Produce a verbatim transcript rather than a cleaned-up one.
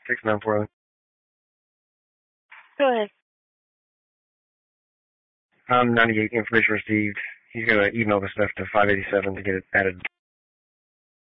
six nine four. Go ahead. Um, ninety-eight, information received. He's going to email the stuff to five eighty-seven to get it added.